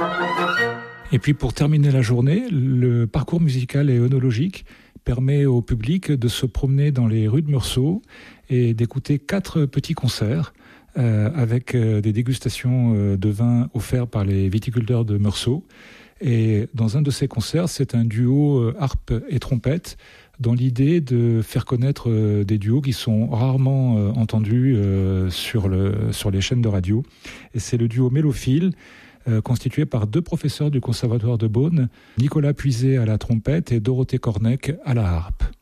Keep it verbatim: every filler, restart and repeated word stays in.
Et puis pour terminer la journée, le parcours musical et œnologique permet au public de se promener dans les rues de Meursault et d'écouter quatre petits concerts euh, avec euh, des dégustations euh, de vin offerts par les viticulteurs de Meursault. Et dans un de ces concerts, c'est un duo euh, harpe et trompette dans l'idée de faire connaître euh, des duos qui sont rarement euh, entendus euh, sur, le, sur les chaînes de radio. Et c'est le duo Mélophile, Euh, constitué par deux professeurs du Conservatoire de Beaune, Nicolas Puiset à la trompette et Dorothée Cornec à la harpe.